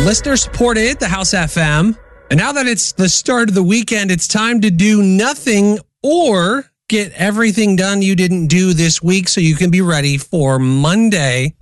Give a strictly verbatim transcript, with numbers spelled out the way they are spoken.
Listener supported the House F M. And now that it's the start of the weekend, it's time to do nothing or get everything done you didn't do this week so you can be ready for Monday.